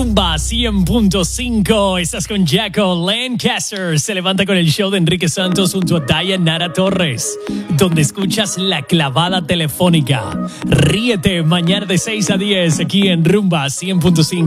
Rumba 100.5. Estás con Jaco Lancaster. Se levanta con el show de Enrique Santos junto a Dayanara Torres, donde escuchas la clavada telefónica. Ríete mañana de 6 a 10 aquí en Rumba 100.5.